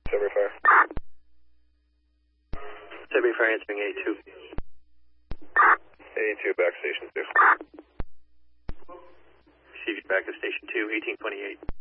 Sudbury Fire. Sudbury Fire answering A2. A2, back station 2. Receive you back to station 2, 1828.